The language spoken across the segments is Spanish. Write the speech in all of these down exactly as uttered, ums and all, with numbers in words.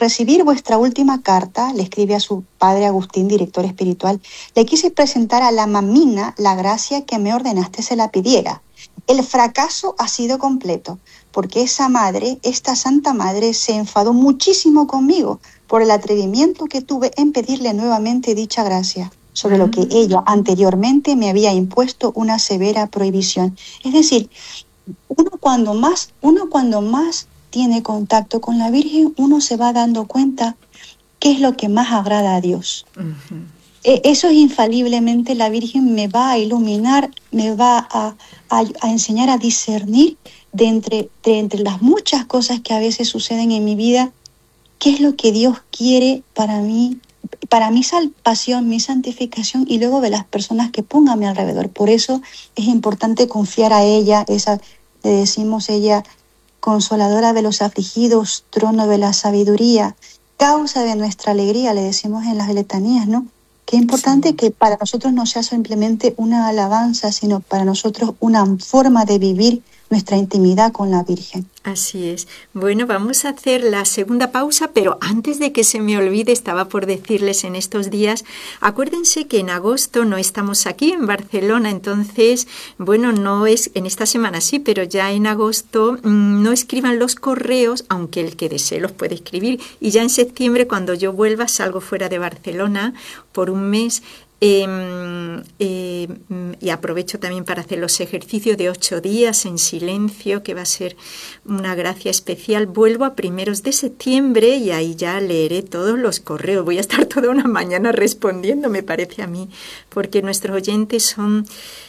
recibir vuestra última carta, le escribe a su padre Agustín, director espiritual, le quise presentar a la mamina la gracia que me ordenaste se la pidiera. El fracaso ha sido completo, porque esa madre, esta santa madre, se enfadó muchísimo conmigo por el atrevimiento que tuve en pedirle nuevamente dicha gracia, sobre lo que ella anteriormente me había impuesto una severa prohibición. Es decir, uno cuando más, uno cuando más tiene contacto con la Virgen, uno se va dando cuenta qué es lo que más agrada a Dios. Uh-huh. Eh, eso es infaliblemente, la Virgen me va a iluminar, me va a, a, a enseñar a discernir de entre, de entre las muchas cosas que a veces suceden en mi vida, qué es lo que Dios quiere para mí, para mi salvación, mi santificación y luego de las personas que ponga a mi alrededor. Por eso es importante confiar a ella, esa, le decimos ella, consoladora de los afligidos, trono de la sabiduría, causa de nuestra alegría, le decimos en las letanías, ¿no? Qué importante sí. Que para nosotros no sea simplemente una alabanza, sino para nosotros una forma de vivir nuestra intimidad con la Virgen. Así es. Bueno, vamos a hacer la segunda pausa, pero antes de que se me olvide, estaba por decirles en estos días, acuérdense que en agosto no estamos aquí en Barcelona, entonces, bueno, no es en esta semana sí, pero ya en agosto mmm, no escriban los correos, aunque el que desee los puede escribir, y ya en septiembre, cuando yo vuelva, salgo fuera de Barcelona por un mes. Eh, eh, y aprovecho también para hacer los ejercicios de ocho días en silencio, que va a ser una gracia especial. Vuelvo a primeros de septiembre y ahí ya leeré todos los correos. Voy a estar toda una mañana respondiendo, me parece a mí, porque nuestros oyentes son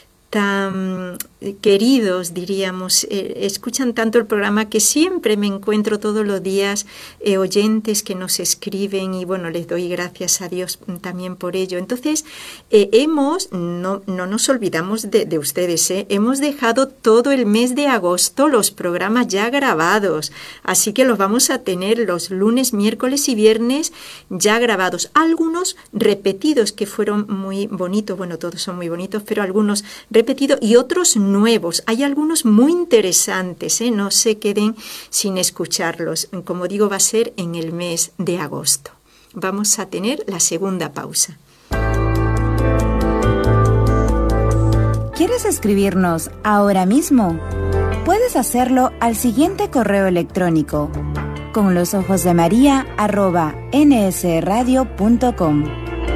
tan queridos, diríamos, eh, escuchan tanto el programa que siempre me encuentro todos los días eh, oyentes que nos escriben y bueno, les doy gracias a Dios también por ello. Entonces, eh, hemos, no, no nos olvidamos de, de ustedes, eh, hemos dejado todo el mes de agosto los programas ya grabados, así que los vamos a tener los lunes, miércoles y viernes ya grabados, algunos repetidos que fueron muy bonitos, bueno, todos son muy bonitos, pero algunos repetidos repetido y otros nuevos. Hay algunos muy interesantes, ¿eh? No se queden sin escucharlos. Como digo, va a ser en el mes de agosto. Vamos a tener la segunda pausa. ¿Quieres escribirnos ahora mismo? Puedes hacerlo al siguiente correo electrónico: con los ojos de María arroba nsradio punto com.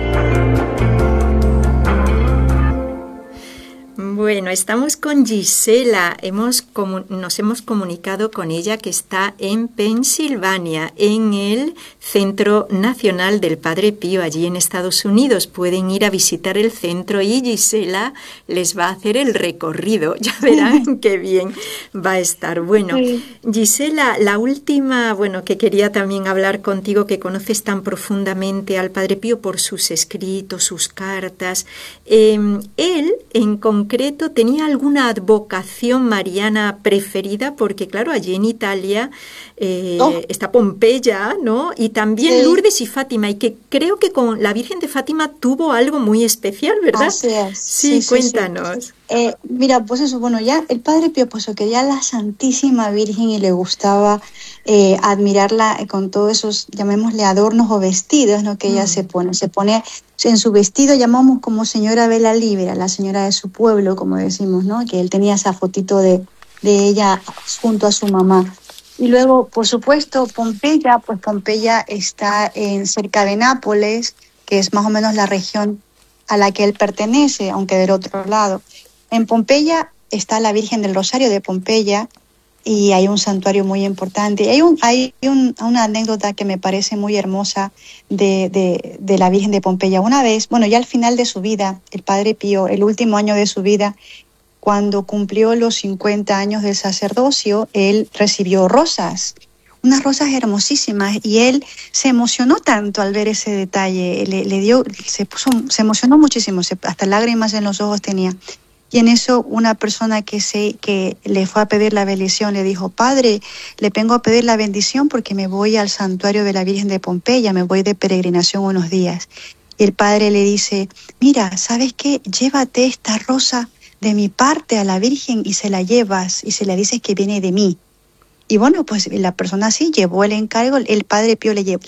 Bueno, estamos con Gisela, hemos comu- nos hemos comunicado con ella que está en Pensilvania, en el Centro Nacional del Padre Pío, allí en Estados Unidos. Pueden ir a visitar el centro y Gisela les va a hacer el recorrido, ya verán qué bien va a estar. Bueno, sí. Gisela, la última, bueno, que quería también hablar contigo, que conoces tan profundamente al Padre Pío por sus escritos, sus cartas. Eh, él, en concreto, ¿tenía alguna advocación mariana preferida? Porque, claro, allí en Italia eh, oh. está Pompeya, ¿no? Y también sí. Lourdes y Fátima, y que creo que con la Virgen de Fátima tuvo algo muy especial, ¿verdad? Así es. Sí, sí cuéntanos. Sí, sí. Eh, mira, pues eso, bueno, ya el Padre Pío pues quería a la Santísima Virgen y le gustaba eh, admirarla con todos esos, llamémosle adornos o vestidos, ¿no? Que mm. ella se pone, se pone en su vestido, llamamos como señora Vela Libera, la señora de su pueblo, como decimos, ¿no? Que él tenía esa fotito de, de ella junto a su mamá. Y luego, por supuesto, Pompeya, pues Pompeya está en cerca de Nápoles, que es más o menos la región a la que él pertenece, aunque del otro lado. En Pompeya está la Virgen del Rosario de Pompeya y hay un santuario muy importante. Hay, un, hay un, una anécdota que me parece muy hermosa de, de, de la Virgen de Pompeya. Una vez, bueno, ya al final de su vida, el Padre Pío, el último año de su vida, cuando cumplió los cincuenta años del sacerdocio, él recibió rosas, unas rosas hermosísimas, y él se emocionó tanto al ver ese detalle, le, le dio, se, puso, se emocionó muchísimo, se, hasta lágrimas en los ojos tenía. Y en eso una persona que, se, que le fue a pedir la bendición le dijo: Padre, le vengo a pedir la bendición porque me voy al santuario de la Virgen de Pompeya, me voy de peregrinación unos días. Y el padre le dice: mira, ¿sabes qué? Llévate esta rosa de mi parte a la Virgen y se la llevas y se la dices que viene de mí. Y bueno, pues la persona sí llevó el encargo, el Padre Pío le, lle-